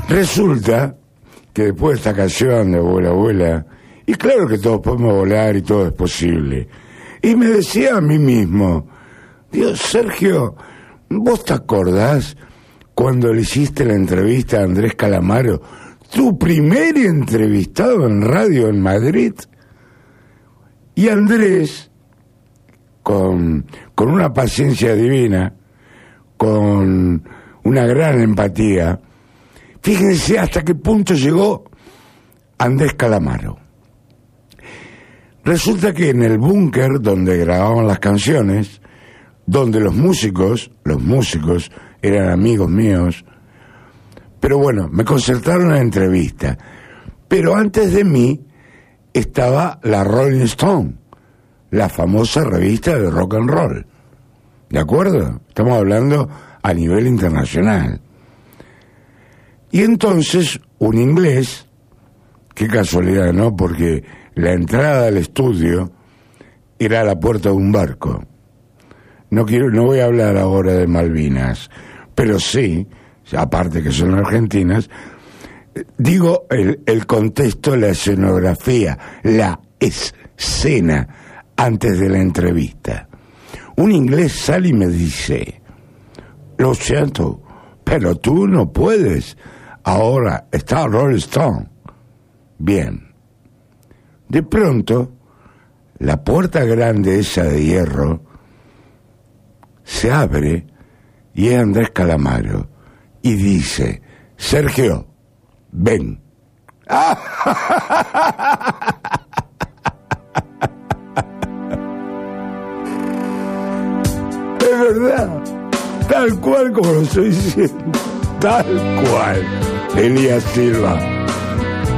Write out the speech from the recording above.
Resulta que después de esta canción de Vuela, Vuela, y claro que todos podemos volar y todo es posible, y me decía a mí mismo, Dios, Sergio, ¿vos te acordás cuando le hiciste la entrevista a Andrés Calamaro, tu primer entrevistado en radio en Madrid? Y Andrés, con una paciencia divina, con una gran empatía, fíjense hasta qué punto llegó Andrés Calamaro. Resulta que en el búnker donde grababan las canciones, donde los músicos eran amigos míos, pero bueno, me concertaron la entrevista. Pero antes de mí estaba la Rolling Stone, la famosa revista de rock and roll. ¿De acuerdo? Estamos hablando a nivel internacional. Y entonces un inglés, qué casualidad, ¿no? Porque la entrada al estudio era a la puerta de un barco. No voy a hablar ahora de Malvinas, pero sí, aparte que son argentinas, digo el contexto, la escenografía, la escena antes de la entrevista. Un inglés sale y me dice, lo siento, pero tú no puedes, ahora está Rolling Stone. Bien. De pronto, la puerta grande esa de hierro se abre y es Andrés Calamaro y dice, Sergio, ven. Es verdad, tal cual como lo estoy diciendo, tal cual. Elías Silva.